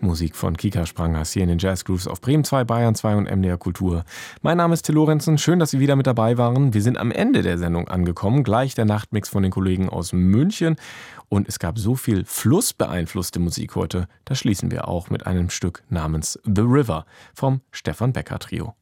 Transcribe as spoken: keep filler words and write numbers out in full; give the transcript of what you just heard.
Musik von Kika Sprangers hier in den Jazz Grooves auf Bremen zwei, Bayern zwei und M D R Kultur. Mein Name ist Till Lorenzen, schön, dass Sie wieder mit dabei waren. Wir sind am Ende der Sendung angekommen, gleich der Nachtmix von den Kollegen aus München. Und es gab so viel flussbeeinflusste Musik heute, da schließen wir auch mit einem Stück namens The River vom Stefan Becker Trio.